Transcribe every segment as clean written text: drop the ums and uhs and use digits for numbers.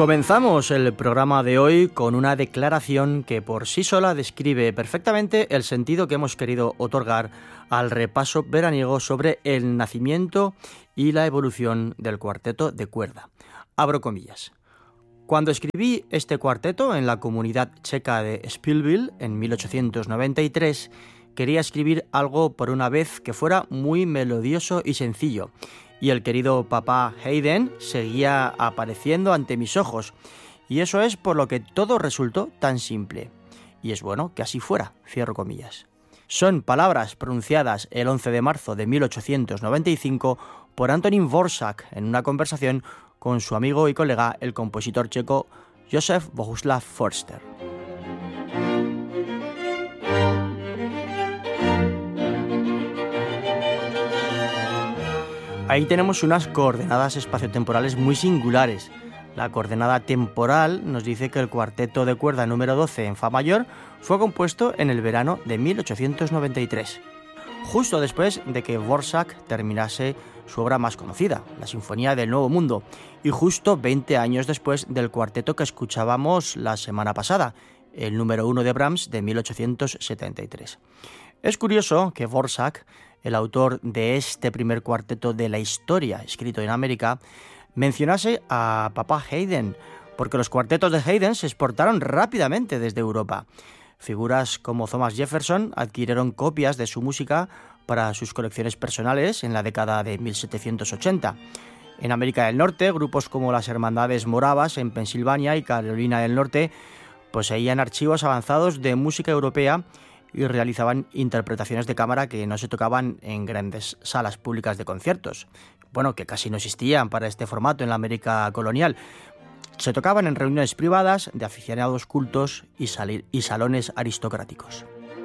Comenzamos el programa de hoy con una declaración que por sí sola describe perfectamente el sentido que hemos querido otorgar al repaso veraniego sobre el nacimiento y la evolución del cuarteto de cuerda. Abro comillas. Cuando escribí este cuarteto en la comunidad checa de Spielville en 1893, quería escribir algo por una vez que fuera muy melodioso y sencillo, y el querido papá Haydn seguía apareciendo ante mis ojos, y eso es por lo que todo resultó tan simple. Y es bueno que así fuera, cierro comillas. Son palabras pronunciadas el 11 de marzo de 1895 por Antonín Dvořák en una conversación con su amigo y colega, el compositor checo Josef Bohuslav Förster. Ahí tenemos unas coordenadas espaciotemporales muy singulares. La coordenada temporal nos dice que el cuarteto de cuerda número 12 en fa mayor fue compuesto en el verano de 1893, justo después de que Dvořák terminase su obra más conocida, la Sinfonía del Nuevo Mundo, y justo 20 años después del cuarteto que escuchábamos la semana pasada, el número 1 de Brahms de 1873. Es curioso que Dvořák, el autor de este primer cuarteto de la historia escrito en América, mencionase a papá Haydn, porque los cuartetos de Haydn se exportaron rápidamente desde Europa. Figuras como Thomas Jefferson adquirieron copias de su música para sus colecciones personales en la década de 1780. En América del Norte, grupos como las Hermandades Moravas en Pensilvania y Carolina del Norte poseían archivos avanzados de música europea y realizaban interpretaciones de cámara que no se tocaban en grandes salas públicas de conciertos. Bueno, que casi no existían para este formato en la América colonial. Se tocaban en reuniones privadas de aficionados cultos y salones aristocráticos.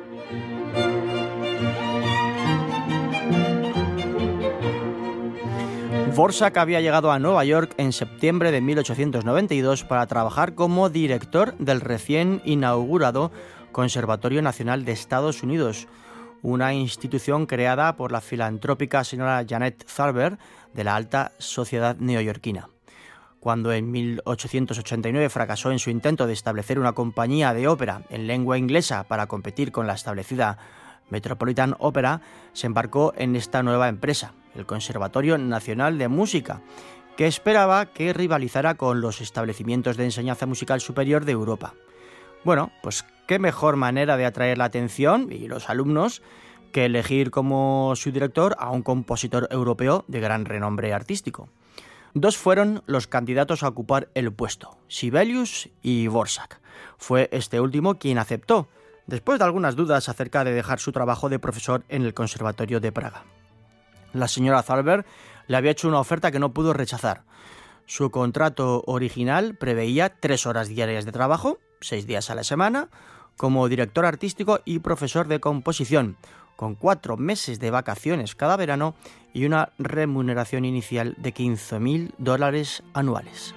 Dvořák había llegado a Nueva York en septiembre de 1892 para trabajar como director del recién inaugurado Conservatorio Nacional de Estados Unidos, una institución creada por la filantrópica señora Janet Tharber de la alta sociedad neoyorquina. Cuando en 1889 fracasó en su intento de establecer una compañía de ópera en lengua inglesa para competir con la establecida Metropolitan Opera, se embarcó en esta nueva empresa, el Conservatorio Nacional de Música, que esperaba que rivalizara con los establecimientos de enseñanza musical superior de Europa. Bueno, pues qué mejor manera de atraer la atención y los alumnos que elegir como su director a un compositor europeo de gran renombre artístico. Dos fueron los candidatos a ocupar el puesto, Sibelius y Dvořák. Fue este último quien aceptó, después de algunas dudas acerca de dejar su trabajo de profesor en el Conservatorio de Praga. La señora Tharber le había hecho una oferta que no pudo rechazar. Su contrato original preveía 3 horas diarias de trabajo, 6 días a la semana, como director artístico y profesor de composición, con 4 meses de vacaciones cada verano y una remuneración inicial de $15,000 anuales.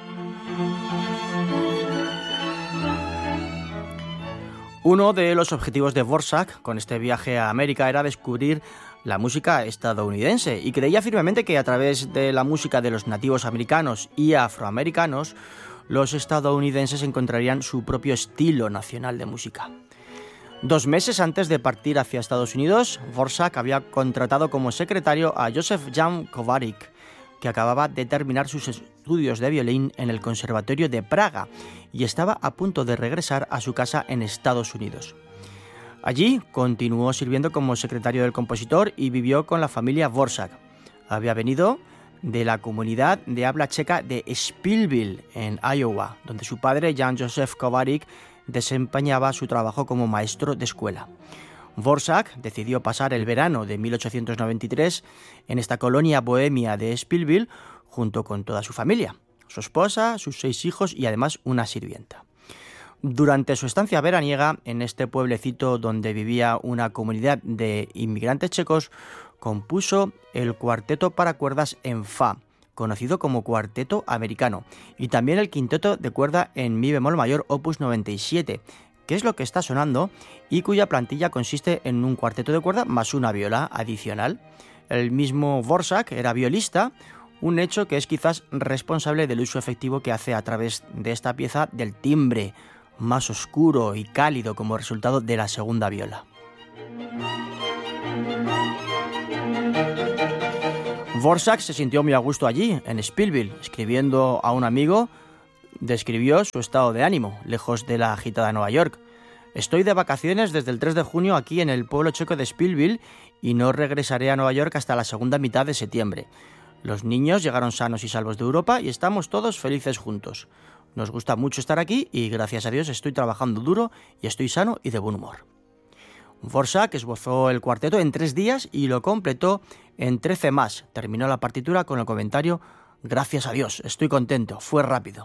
Uno de los objetivos de Dvořák con este viaje a América era descubrir la música estadounidense y creía firmemente que a través de la música de los nativos americanos y afroamericanos los estadounidenses encontrarían su propio estilo nacional de música. 2 meses antes de partir hacia Estados Unidos, Dvořák había contratado como secretario a Josef Jan Kovařík, que acababa de terminar sus estudios de violín en el Conservatorio de Praga y estaba a punto de regresar a su casa en Estados Unidos. Allí continuó sirviendo como secretario del compositor y vivió con la familia Dvořák. Había venido de la comunidad de habla checa de Spielville, en Iowa, donde su padre, Jan Josef Kovařík, desempeñaba su trabajo como maestro de escuela. Dvořák decidió pasar el verano de 1893 en esta colonia bohemia de Spielville junto con toda su familia, su esposa, sus 6 hijos y además una sirvienta. Durante su estancia veraniega en este pueblecito donde vivía una comunidad de inmigrantes checos, compuso el cuarteto para cuerdas en fa, conocido como cuarteto americano, y también el quinteto de cuerda en mi bemol mayor opus 97, que es lo que está sonando y cuya plantilla consiste en un cuarteto de cuerda más una viola adicional. El mismo Dvořák era violista, un hecho que es quizás responsable del uso efectivo que hace a través de esta pieza del timbre más oscuro y cálido como resultado de la segunda viola. Dvořák se sintió muy a gusto allí, en Spillville. Escribiendo a un amigo, describió su estado de ánimo, lejos de la agitada Nueva York. Estoy de vacaciones desde el 3 de junio aquí en el pueblo checo de Spillville y no regresaré a Nueva York hasta la segunda mitad de septiembre. Los niños llegaron sanos y salvos de Europa y estamos todos felices juntos. Nos gusta mucho estar aquí y gracias a Dios estoy trabajando duro y estoy sano y de buen humor. Dvořák esbozó el cuarteto en 3 días y lo completó en 13 más. Terminó la partitura con el comentario: gracias a Dios, estoy contento, fue rápido.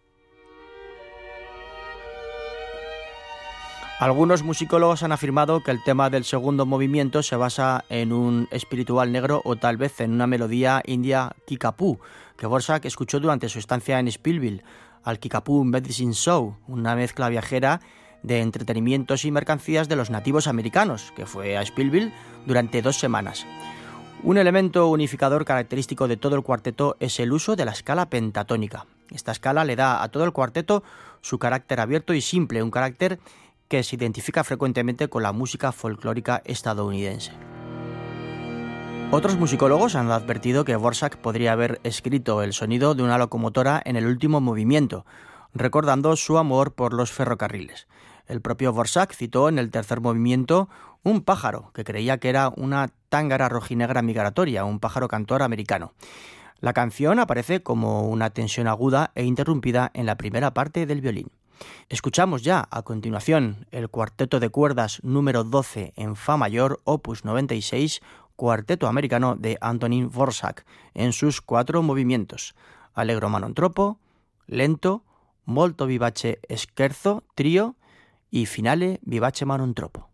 Algunos musicólogos han afirmado que el tema del segundo movimiento se basa en un espiritual negro o tal vez en una melodía india Kickapoo, que Dvořák escuchó durante su estancia en Spillville, al Kickapoo Medicine Show, una mezcla viajera de entretenimientos y mercancías de los nativos americanos, que fue a Spillville durante 2 semanas. Un elemento unificador característico de todo el cuarteto es el uso de la escala pentatónica. Esta escala le da a todo el cuarteto su carácter abierto y simple, un carácter que se identifica frecuentemente con la música folclórica estadounidense. Otros musicólogos han advertido que Dvořák podría haber escrito el sonido de una locomotora en el último movimiento, recordando su amor por los ferrocarriles. El propio Dvořák citó en el tercer movimiento un pájaro, que creía que era una tángara rojinegra migratoria, un pájaro cantor americano. La canción aparece como una tensión aguda e interrumpida en la primera parte del violín. Escuchamos ya, a continuación, el cuarteto de cuerdas número 12 en Fa mayor, opus 96, cuarteto americano de Antonín Dvořák, en sus 4 movimientos: allegro manontropo, lento, molto vivace scherzo, trío y finale vivace manontropo.